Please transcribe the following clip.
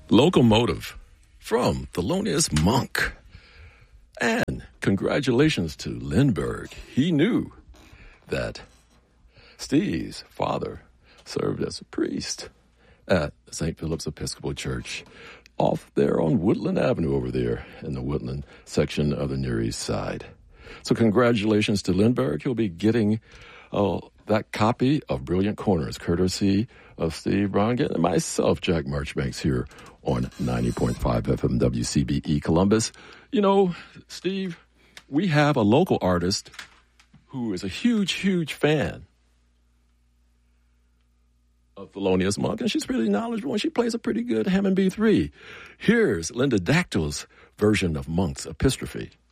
Locomotive from Thelonious Monk. And congratulations to Lindbergh. He knew that Steve's father served as a priest at St. Philip's Episcopal Church off there on Woodland Avenue over there in the Woodland section of the Near East Side. So congratulations to Lindbergh. He'll be getting that copy of Brilliant Corners, courtesy of Steve Brongan and myself, Jack Marchbanks, here on 90.5 FM WCBE Columbus. You know, Steve, we have a local artist who is a huge, huge fan of Thelonious Monk, and she's really knowledgeable, and she plays a pretty good Hammond B3. Here's Linda Dactyl's version of Monk's Epistrophe.